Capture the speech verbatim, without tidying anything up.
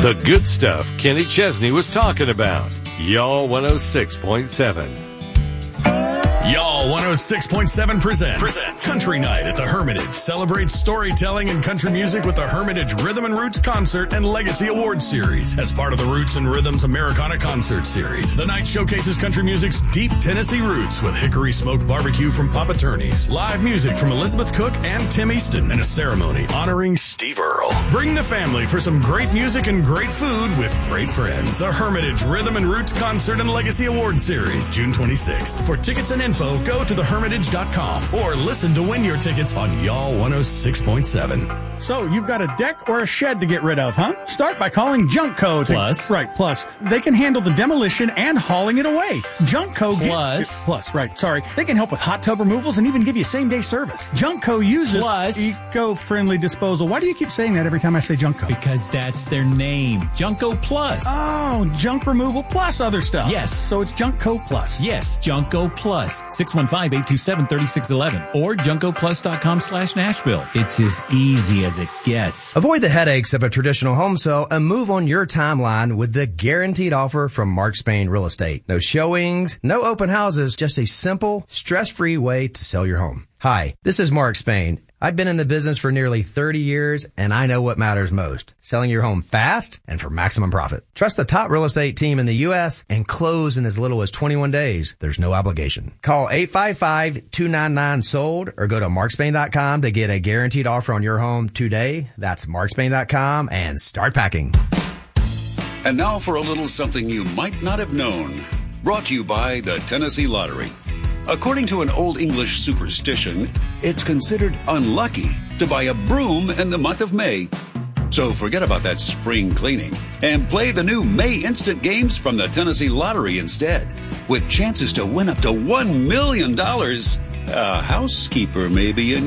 The good stuff Kenny Chesney was talking about. Y'all one oh six point seven. Y'all one oh six point seven presents, presents Country Night at the Hermitage. Celebrates storytelling and country music with the Hermitage Rhythm and Roots Concert and Legacy Awards Series. As part of the Roots and Rhythms Americana Concert Series, the night showcases country music's deep Tennessee roots with hickory smoked barbecue from Papa Turney's, live music from Elizabeth Cook and Tim Easton, and a ceremony honoring Steve Earle. Bring the family for some great music and great food with great friends. The Hermitage Rhythm and Roots Concert and Legacy Awards Series, June twenty-sixth. For tickets and info, go to the hermitage dot com or listen to win your tickets on Y'all one oh six point seven. So, you've got a deck or a shed to get rid of, huh? Start by calling Junkco. To, Plus. Right, plus. They can handle the demolition and hauling it away. Junkco. Plus. Gi- plus, right, sorry. They can help with hot tub removals and even give you same-day service. Junkco uses Plus. eco-friendly disposal. Why do you keep saying that every time I say Junkco? Because that's their name. Junko Plus. Oh, junk removal plus other stuff. Yes. So it's Junkco Plus. Yes, Junko Plus. six one five, eight two seven, three six one one or junko plus dot com slash Nashville. It's as easy as it gets. Avoid the headaches of a traditional home sale and move on your timeline with the guaranteed offer from Mark Spain Real Estate. No showings, no open houses, just a simple, stress-free way to sell your home. Hi, this is Mark Spain. I've been in the business for nearly thirty years, and I know what matters most. Selling your home fast and for maximum profit. Trust the top real estate team in the U S and close in as little as twenty-one days. There's no obligation. Call eight five five, two nine nine, sold or go to mark spain dot com to get a guaranteed offer on your home today. That's mark spain dot com and start packing. And now for a little something you might not have known. Brought to you by the Tennessee Lottery. According to an Old English superstition, it's considered unlucky to buy a broom in the month of May. So forget about that spring cleaning and play the new May Instant Games from the Tennessee Lottery instead, with chances to win up to one million dollars. A housekeeper maybe in